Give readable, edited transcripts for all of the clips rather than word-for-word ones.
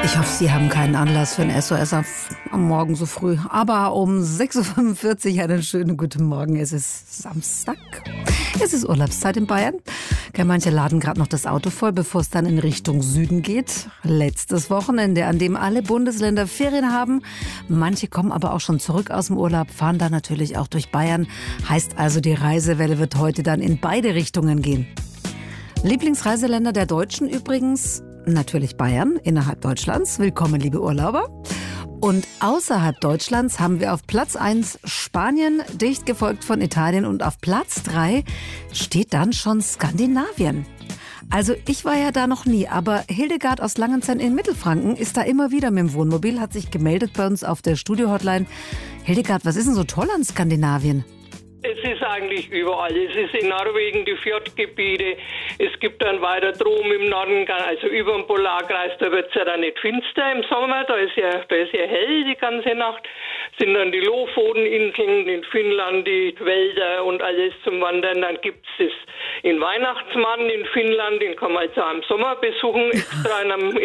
Ich hoffe, Sie haben keinen Anlass für ein SOS am Morgen so früh. Aber um 6.45 Uhr einen schönen guten Morgen. Es ist Samstag. Es ist Urlaubszeit in Bayern. Manche laden gerade noch das Auto voll, bevor es dann in Richtung Süden geht. Letztes Wochenende, an dem alle Bundesländer Ferien haben. Manche kommen aber auch schon zurück aus dem Urlaub, fahren dann natürlich auch durch Bayern. Heißt also, die Reisewelle wird heute dann in beide Richtungen gehen. Lieblingsreiseländer der Deutschen übrigens? Natürlich Bayern, innerhalb Deutschlands. Willkommen, liebe Urlauber. Und außerhalb Deutschlands haben wir auf Platz 1 Spanien, dicht gefolgt von Italien. Und auf Platz 3 steht dann schon Skandinavien. Also ich war ja da noch nie, aber Hildegard aus Langenzenn in Mittelfranken ist da immer wieder mit dem Wohnmobil, hat sich gemeldet bei uns auf der Studio-Hotline. Hildegard, was ist denn so toll an Skandinavien? Es ist eigentlich überall. Es ist in Norwegen die Fjordgebiete. Es gibt dann weiter drum im Norden, also über dem Polarkreis, da wird es ja dann nicht finster im Sommer. Da ist ja hell die ganze Nacht. Sind dann die Lofoteninseln, in Finnland die Wälder und alles zum Wandern. Dann gibt es den Weihnachtsmann in Finnland, den kann man also im Sommer besuchen, extra in einem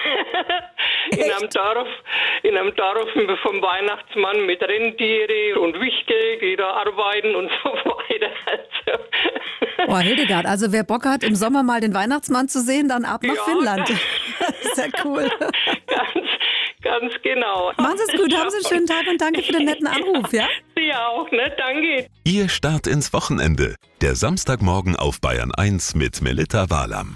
Dorf vom Weihnachtsmann mit Rentiere und Wichtel, die da arbeiten und so weiter. Also. Boah, Hildegard, also wer Bock hat, im Sommer mal den Weihnachtsmann zu sehen, dann ab nach Finnland. Das ist ja cool. Ganz genau. Machen Sie es gut, haben Sie einen schönen Tag und danke für den netten Anruf, ja? Sie auch, ne? Danke. Ihr Start ins Wochenende. Der Samstagmorgen auf Bayern 1 mit Melitta Wahlam.